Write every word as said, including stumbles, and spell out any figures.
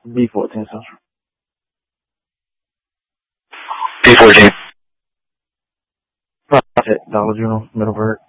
B fourteen Central. B fourteen. Project Dollar General, Middleburg.